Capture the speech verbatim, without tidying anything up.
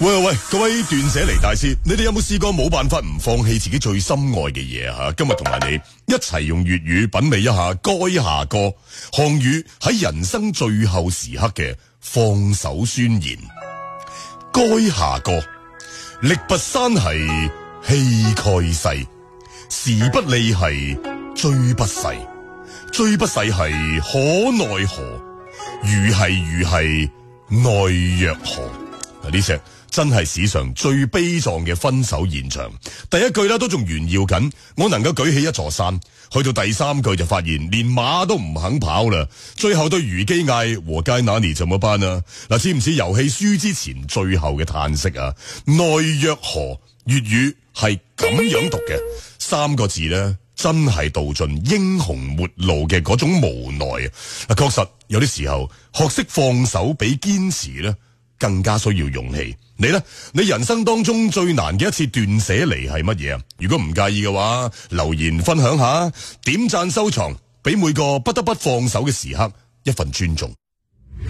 喂喂，各位斷捨離大師，你哋有冇試過冇辦法唔放棄自己最心愛嘅嘢吓？今日同埋你一齊用粵語品味一下該下歌，項羽喺人生最後時刻嘅放手宣言。該下歌，力拔山兮氣蓋世，時不利兮騅不逝，騅不逝兮可奈何，如兮如兮奈若何。嗱，呢隻真係史上最悲壯嘅分手現場。第一句啦都仲炫耀緊，我能夠舉起一座山。去到第三句就發現連馬都唔肯跑啦。最後對虞姬嗌和街那年怎麼辦啊？嗱，似唔似遊戲輸之前最後嘅嘆息啊？奈若何粵語係咁樣讀嘅，三個字呢，真係道盡英雄末路嘅嗰種無奈啊！嗱，確實有啲時候學識放手比堅持呢更加需要勇氣。你呢？你人生當中最難嘅一次斷捨離係乜嘢啊？如果唔介意嘅話，留言分享下，點讚收藏，俾每個不得不放手嘅時刻一份尊重。